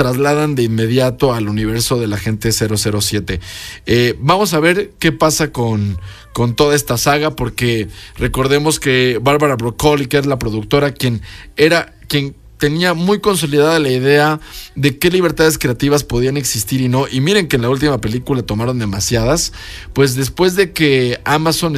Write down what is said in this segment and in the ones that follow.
trasladan de inmediato al universo del agente 007. Vamos a ver qué pasa con toda esta saga, porque recordemos que Barbara Broccoli, que es la productora, quien tenía muy consolidada la idea de qué libertades creativas podían existir y no, y miren que en la última película tomaron demasiadas, pues después de que Amazon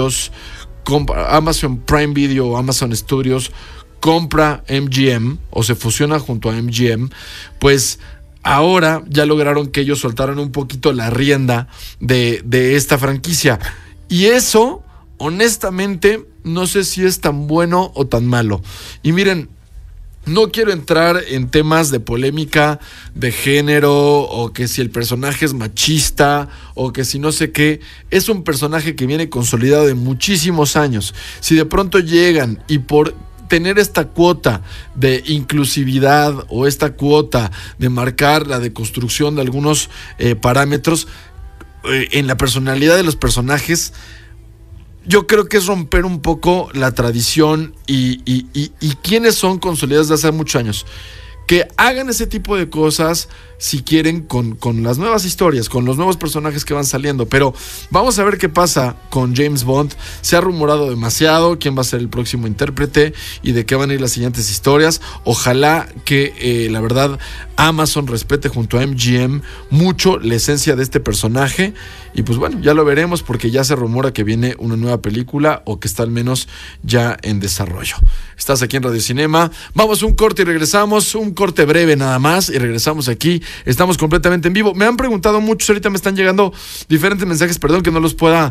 Prime Video o Amazon Studios compra MGM o se fusiona junto a MGM, pues ahora ya lograron que ellos soltaran un poquito la rienda de esta franquicia, y eso honestamente no sé si es tan bueno o tan malo. Y miren, no quiero entrar en temas de polémica de género, o que si el personaje es machista, o que si no sé qué. Es un personaje que viene consolidado de muchísimos años. Si de pronto llegan y por tener esta cuota de inclusividad o esta cuota de marcar la deconstrucción de algunos parámetros en la personalidad de los personajes, yo creo que es romper un poco la tradición y quienes son consolidados de hace muchos años. Que hagan ese tipo de cosas si quieren con las nuevas historias, con los nuevos personajes que van saliendo. Pero vamos a ver qué pasa con James Bond. Se ha rumorado demasiado quién va a ser el próximo intérprete y de qué van a ir las siguientes historias. Ojalá que la verdad Amazon respete junto a MGM mucho la esencia de este personaje. Y pues bueno, ya lo veremos, porque ya se rumora que viene una nueva película, o que está al menos ya en desarrollo. Estás aquí en Radio Cinema. Vamos a un corte y regresamos. Un corte breve nada más y regresamos aquí. Estamos completamente en vivo. Me han preguntado muchos, ahorita me están llegando diferentes mensajes, perdón que no los pueda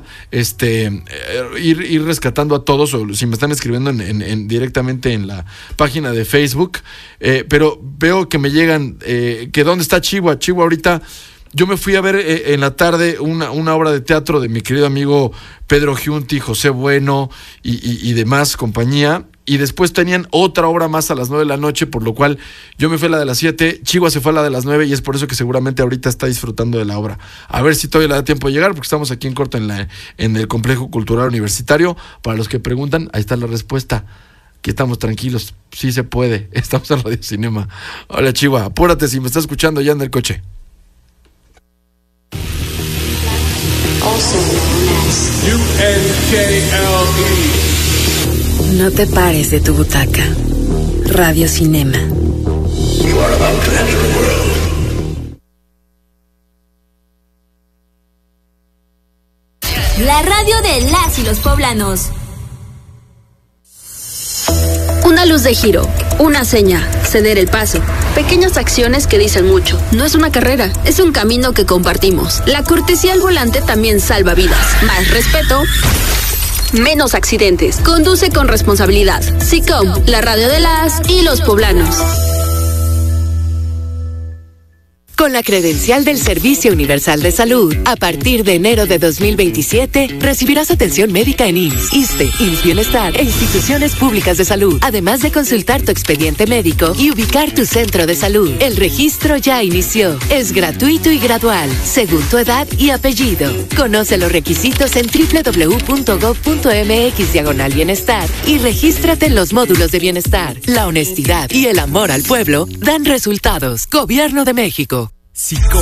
ir rescatando a todos, o si me están escribiendo directamente en la página de Facebook, pero veo que me llegan que dónde está Chihuahua. Ahorita yo me fui a ver en la tarde una obra de teatro de mi querido amigo Pedro Giunti, José Bueno y demás compañía. Y después tenían otra obra más a las 9 de la noche, por lo cual yo me fui a la de las 7, Chihuahua se fue a la de las 9, y es por eso que seguramente ahorita está disfrutando de la obra. A ver si todavía le da tiempo de llegar, porque estamos aquí en corto en el Complejo Cultural Universitario. Para los que preguntan, ahí está la respuesta. Aquí estamos tranquilos, sí se puede, estamos en Radio Cinema. Hola Chihuahua, apúrate si me estás escuchando ya en el coche. UNKLE. No te pares de tu butaca. Radio Cinema. You are about to enter a world. La radio de las y los poblanos. Una luz de giro, una seña, ceder el paso. Pequeñas acciones que dicen mucho. No es una carrera, es un camino que compartimos. La cortesía al volante también salva vidas. Más respeto, menos accidentes. Conduce con responsabilidad. SICOM, la radio de las y los poblanos. Con la credencial del Servicio Universal de Salud, a partir de enero de 2027, recibirás atención médica en IMSS, ISSSTE, IMSS Bienestar e instituciones públicas de salud, además de consultar tu expediente médico y ubicar tu centro de salud. El registro ya inició. Es gratuito y gradual, según tu edad y apellido. Conoce los requisitos en www.gov.mx/bienestar y regístrate en los módulos de bienestar. La honestidad y el amor al pueblo dan resultados. Gobierno de México.